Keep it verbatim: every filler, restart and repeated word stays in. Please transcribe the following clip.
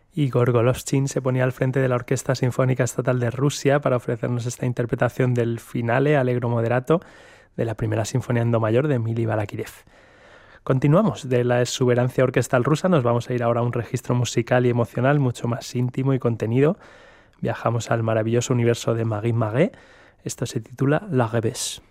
Igor Golovshin se ponía al frente de la Orquesta Sinfónica Estatal de Rusia para ofrecernos esta interpretación del finale allegro moderato de la primera sinfonía en do mayor de Mili Balakirev. Continuamos de la exuberancia orquestal rusa, nos vamos a ir ahora a un registro musical y emocional mucho más íntimo y contenido. Viajamos al maravilloso universo de Marie Marais. Esto se titula La Revés.